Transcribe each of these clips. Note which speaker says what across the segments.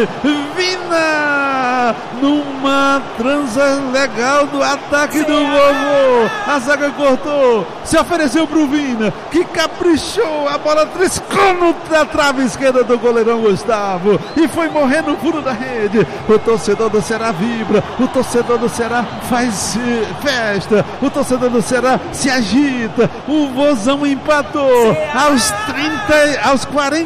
Speaker 1: Vina! Numa transa legal do ataque do vovô. A zaga cortou, se ofereceu pro Vina, que caprichou, a bola triscou na trave esquerda do goleirão Gustavo e foi morrer no fundo da rede. O torcedor do Ceará vibra, o torcedor do Ceará faz festa, o torcedor do Ceará se agita. O Vozão empatou aos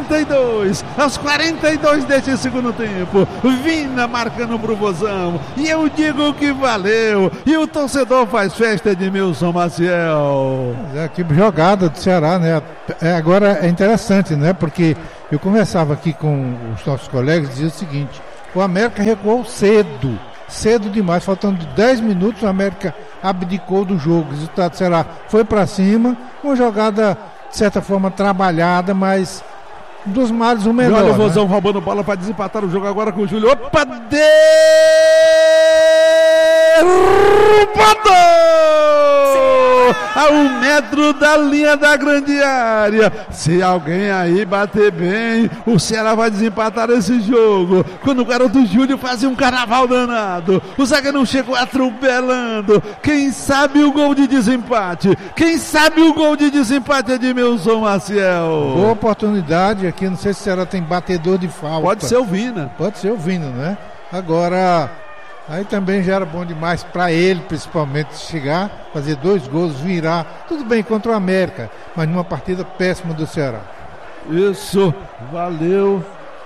Speaker 1: 42 deste segundo tempo. Vina marcando pro Vozão, e eu digo que valeu, e o torcedor faz festa, Edmilson Maciel.
Speaker 2: Que jogada do Ceará, né? Agora é interessante, né? Porque eu conversava aqui com os nossos colegas e dizia o seguinte: o América recuou cedo demais, faltando 10 minutos, o América abdicou do jogo. O resultado do Ceará foi para cima, uma jogada de certa forma trabalhada, mas dos males o menor.
Speaker 1: E olha o Vozão, né, roubando bola para desempatar o jogo agora com o Júlio. Opa, a 1 metro da linha da grande área. Se alguém aí bater bem, o Ceará vai desempatar esse jogo. Quando o garoto Júlio fazia um carnaval danado, o zagueiro não chegou atropelando. Quem sabe o gol de desempate? Quem sabe o gol de desempate é de Edmilson Maciel.
Speaker 2: Boa oportunidade aqui, não sei se o Ceará tem batedor de falta.
Speaker 1: Pode ser o Vina.
Speaker 2: Pode ser o Vina, né? Agora, aí também já era bom demais para ele, principalmente, chegar, fazer 2 gols, virar. Tudo bem contra o América, mas numa partida péssima do Ceará.
Speaker 1: Isso, valeu.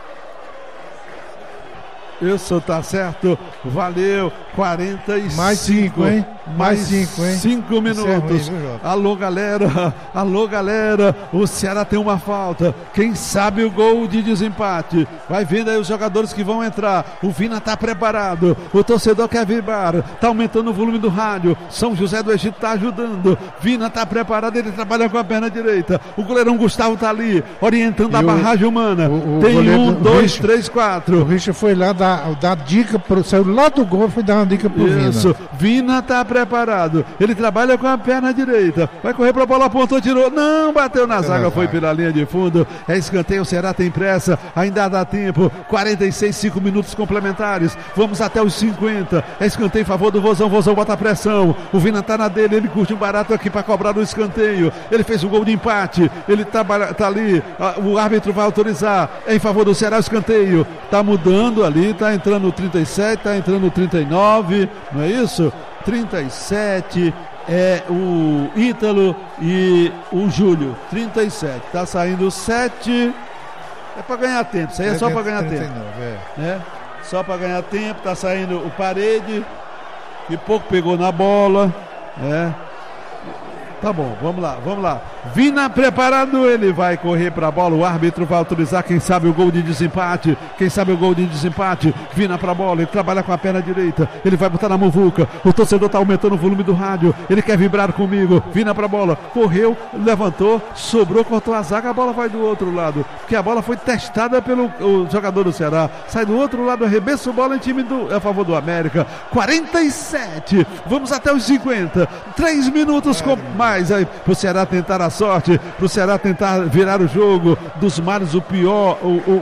Speaker 1: Isso, tá certo. Valeu. 45.
Speaker 2: Mais 5, hein? Mais 5, hein?
Speaker 1: 5 minutos. Alô, galera. Alô, galera. O Ceará tem uma falta. Quem sabe o gol de desempate? Vai vendo aí os jogadores que vão entrar. O Vina tá preparado. O torcedor quer vibrar. Tá aumentando o volume do rádio. São José do Egito tá ajudando. Vina tá preparado. Ele trabalha com a perna direita. O goleirão Gustavo tá ali, orientando a barragem humana. Tem 1, 2, 3, 4.
Speaker 2: O Richard foi lá dar dica, saiu lá do gol, foi dar uma dica pro Vina.
Speaker 1: Isso, Vina tá preparado, ele trabalha com a perna direita, vai correr pra bola, apontou, tirou, não, bateu na zaga, foi pela linha de fundo, é escanteio, o Ceará tem pressa, ainda dá tempo, 46, 5 minutos complementares, vamos até os 50, é escanteio em favor do Vozão, Vozão bota a pressão, o Vina tá na dele, ele curte um barato aqui pra cobrar o escanteio, ele fez um gol de empate, ele tá ali, o árbitro vai autorizar, é em favor do Ceará o escanteio, tá mudando ali, tá entrando o 37, tá entrando o 39, não é isso? 37 é o Ítalo e o Júlio. 37, tá saindo 7. É pra ganhar tempo, isso aí é só pra ganhar 39, tempo. Né? Só pra ganhar tempo, tá saindo o Parede, que pouco pegou na bola, né? Tá bom, vamos lá. Vina preparado, ele vai correr pra bola, o árbitro vai autorizar, quem sabe o gol de desempate, Vina pra bola, ele trabalha com a perna direita, ele vai botar na muvuca, o torcedor tá aumentando o volume do rádio, ele quer vibrar comigo, Vina pra bola, correu, levantou, sobrou, cortou a zaga, a bola vai do outro lado, porque a bola foi testada pelo jogador do Ceará, sai do outro lado, arremesso bola em time a favor do América, 47, vamos até os 50, 3 minutos com mais aí pro Ceará tentar a sorte, pro Ceará tentar virar o jogo, dos males o pior,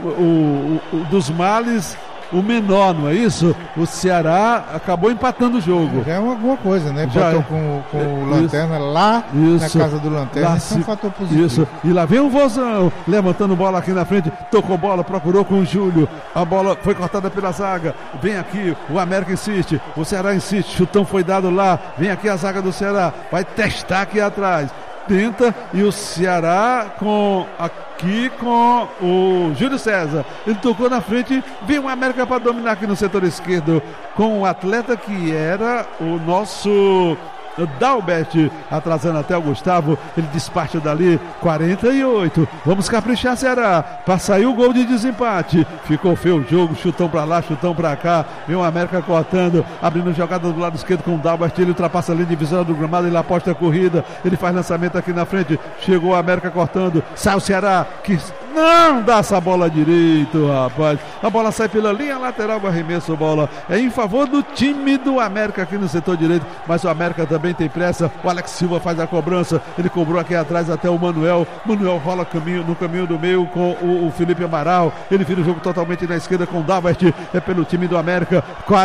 Speaker 1: dos males o menor, não é isso? O Ceará acabou empatando o jogo.
Speaker 2: Já é alguma coisa, né? Empatou com o Lanterna lá na casa do Lanterna, isso é um fator positivo.
Speaker 1: Isso, e lá vem o Vozão, levantando bola aqui na frente, tocou bola, procurou com o Júlio, a bola foi cortada pela zaga, vem aqui, o América insiste, o Ceará insiste, chutão foi dado lá, vem aqui a zaga do Ceará, vai testar aqui atrás, tenta, e o Ceará aqui com o Júlio César, ele tocou na frente, veio o América para dominar aqui no setor esquerdo com o atleta que era o nosso Dalbert, atrasando até o Gustavo, ele despacha dali, 48, vamos caprichar Ceará, para sair o gol de desempate, ficou feio o jogo, chutão pra lá, chutão pra cá, vem o América cortando, abrindo jogada do lado esquerdo com o Dalbert, ele ultrapassa a linha divisória do gramado, ele aposta a corrida, ele faz lançamento aqui na frente, chegou o América cortando, sai o Ceará, que Não dá essa bola direito, rapaz. A bola sai pela linha lateral, o arremesso, bola é em favor do time do América aqui no setor direito, mas o América também tem pressa. O Alex Silva faz a cobrança, ele cobrou aqui atrás até o Manuel rola no caminho do meio com o Felipe Amaral, ele vira o jogo totalmente na esquerda com o Davert, é pelo time do América.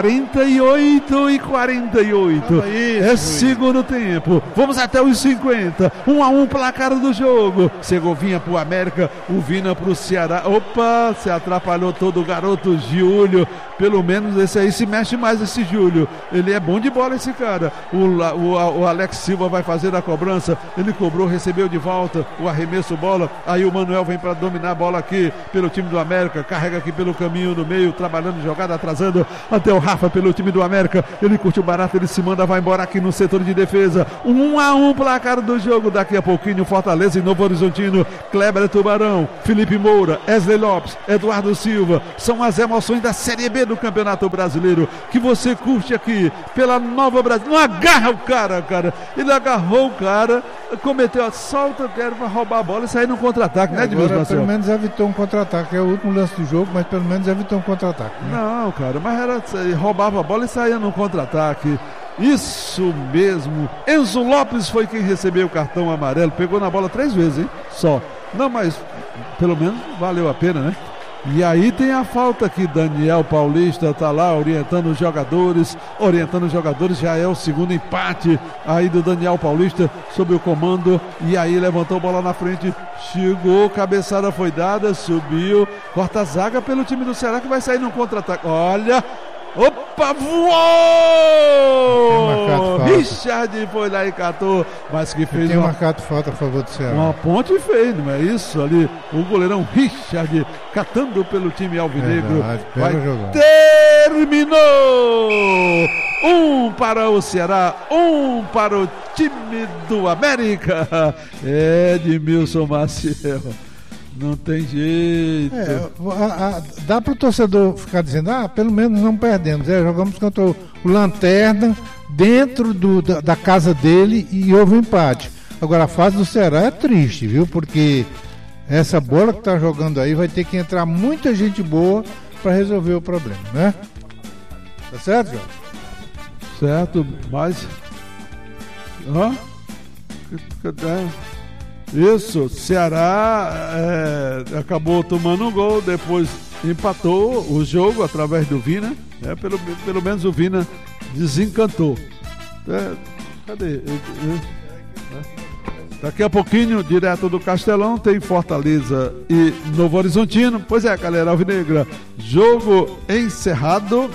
Speaker 1: 48-48, é segundo tempo, vamos até os 50, 1-1 placar do jogo. Segovinha pro América, o Vina pro Ceará. Opa, se atrapalhou todo o garoto Júlio, pelo menos esse aí se mexe mais, esse Júlio, ele é bom de bola, esse cara. O Alex Silva vai fazer a cobrança, ele cobrou, recebeu de volta o arremesso, bola, aí o Manuel vem para dominar a bola aqui pelo time do América, carrega aqui pelo caminho do meio, trabalhando jogada, atrasando até o Rafa pelo time do América, ele curte o barato, ele se manda, vai embora aqui no setor de defesa. 1-1 placar do jogo, daqui a pouquinho Fortaleza e Novo Horizontino, Kleber Tubarão, Felipe Moura, Wesley Lopes, Eduardo Silva, são as emoções da Série B do Campeonato Brasileiro, que você curte aqui pela Nova Brasil. Não agarra o cara, ele agarrou o cara, cometeu a solta, quero roubar a bola e sair no contra-ataque, né, Edmilson Maciel?
Speaker 2: Pelo menos evitou um contra-ataque, é o último lance do jogo, mas pelo menos evitou um contra-ataque, né?
Speaker 1: Não, cara, mas roubava a bola e saía no contra-ataque. Isso mesmo, Enzo Lopes foi quem recebeu o cartão amarelo, pegou na bola 3 vezes, hein? Só. Não, mas pelo menos valeu a pena, né? E aí tem a falta aqui, Daniel Paulista tá lá orientando os jogadores, já é o segundo empate aí do Daniel Paulista sob o comando, e aí levantou bola na frente, chegou, cabeçada foi dada, subiu, corta a zaga pelo time do Ceará que vai sair no contra-ataque, olha, opa, voou! Richard foi lá e catou, mas que fez
Speaker 2: marcado falta a favor do Ceará.
Speaker 1: Uma ponte fez, não é isso? Ali, o goleirão Richard catando pelo time alvinegro. Terminou! 1 para o Ceará, 1 para o time do América. Edmilson Maciel. Não tem jeito.
Speaker 2: Dá para o torcedor ficar dizendo, pelo menos não perdemos. Jogamos contra o Lanterna dentro da casa dele e houve um empate. Agora a fase do Ceará é triste, viu? Porque essa bola que está jogando aí vai ter que entrar muita gente boa para resolver o problema, né? Tá certo, João?
Speaker 1: Certo, mas... Isso, Ceará acabou tomando um gol, depois empatou o jogo através do Vina, pelo menos o Vina desencantou. Cadê? Daqui a pouquinho, direto do Castelão, tem Fortaleza e Novo Horizontino. Pois é, galera alvinegra, jogo encerrado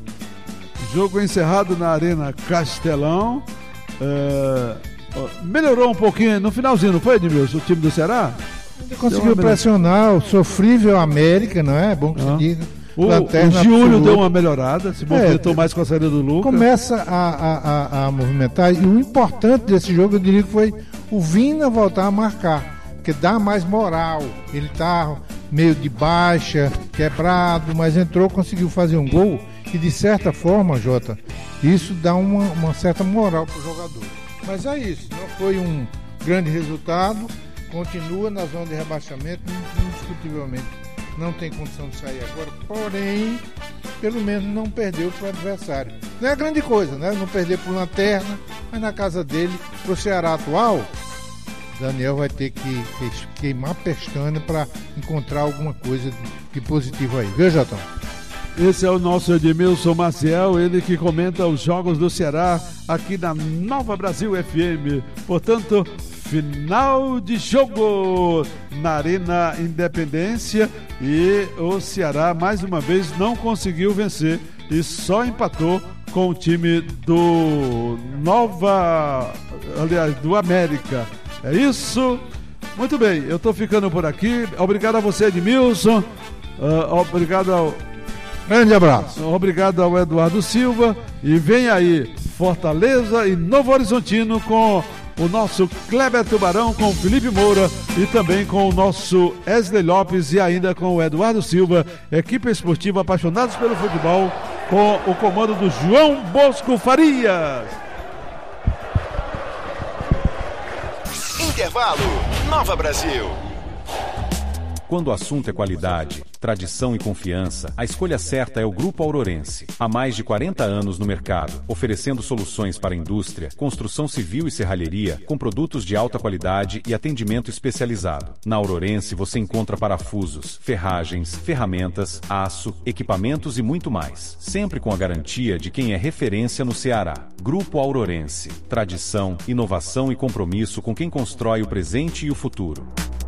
Speaker 1: na Arena Castelão. Melhorou um pouquinho no finalzinho, não foi, Edmilson, o time do Ceará?
Speaker 2: Conseguiu pressionar o sofrível América, não é? Bom que se diga.
Speaker 1: O Júlio deu uma melhorada, se movimentou mais com a saída do Lucas.
Speaker 2: Começa a movimentar, e o importante desse jogo, eu diria que foi o Vina voltar a marcar, porque dá mais moral. Ele tá meio de baixa, quebrado, mas entrou, conseguiu fazer um gol, e de certa forma, Jota, isso dá uma certa moral pro jogador. Mas é isso, não foi um grande resultado, continua na zona de rebaixamento, indiscutivelmente não tem condição de sair agora, porém, pelo menos não perdeu para o adversário. Não é grande coisa, né? Não perder para o Lanterna, mas na casa dele, para o Ceará atual, Daniel vai ter que queimar pestana para encontrar alguma coisa de positivo aí. Viu, Jotão?
Speaker 1: Esse é o nosso Edmilson Maciel, ele que comenta os jogos do Ceará aqui na Nova Brasil FM. Portanto, final de jogo na Arena Independência, e o Ceará mais uma vez não conseguiu vencer e só empatou com o time do do América. É isso? Muito bem, eu estou ficando por aqui. Obrigado a você, Edmilson. Obrigado ao...
Speaker 2: Grande abraço.
Speaker 1: Obrigado ao Eduardo Silva. E vem aí Fortaleza e Novo Horizontino com o nosso Kleber Tubarão, com o Felipe Moura e também com o nosso Wesley Lopes e ainda com o Eduardo Silva, equipe esportiva Apaixonados pelo Futebol, com o comando do João Bosco Farias.
Speaker 3: Intervalo, Nova Brasil. Quando o assunto é qualidade, tradição e confiança, a escolha certa é o Grupo Aurorense. Há mais de 40 anos no mercado, oferecendo soluções para a indústria, construção civil e serralheria, com produtos de alta qualidade e atendimento especializado. Na Aurorense você encontra parafusos, ferragens, ferramentas, aço, equipamentos e muito mais. Sempre com a garantia de quem é referência no Ceará. Grupo Aurorense. Tradição, inovação e compromisso com quem constrói o presente e o futuro.